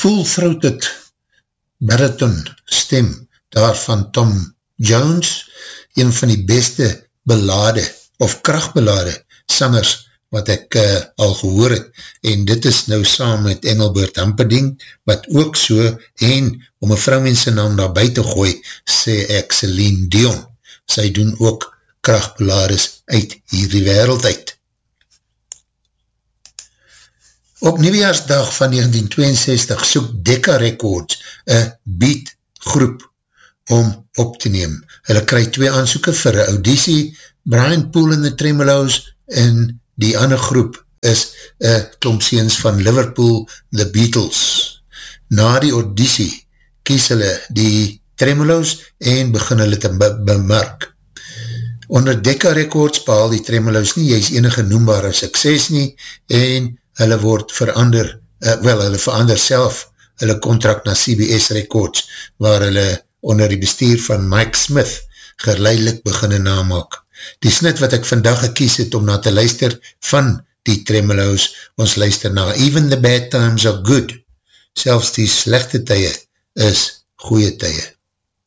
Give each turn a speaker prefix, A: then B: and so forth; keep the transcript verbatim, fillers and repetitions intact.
A: full-throated bariton stem daar van Tom Jones, een van die beste belade of krachtbelade sangers wat ek uh, al gehoor het, en dit is nou saam met Engelbert Humperdinck, wat ook so, en om een vrouwmense naam daarby te gooi, sê ek Celine Dion, sy doen ook krachtbelades uit hierdie wereld uit. Op Nieuwjaarsdag van negentien tweeënzestig soek Decca Records een beat groep om op te neem. Hulle kry twee aansoeke vir een auditie, Brian Poole en the Tremolos, en die ander groep is een klompseens van Liverpool, The Beatles. Na die auditie kies hulle die Tremolos en begin hulle te be bemerk. Onder Decca Records behaal die Tremolos nie, jy is enige noembare sukses nie, en hulle word verander, uh, wel, hulle verander self hulle contract na C B S Records, waar hulle onder die bestuur van Mike Smith geleidelik beginne namaak. Die snit wat ek vandag gekies het om na te luister van die Tremolos, ons luister na Even the Bad Times Are Good, selfs die slechte tye is goeie tye.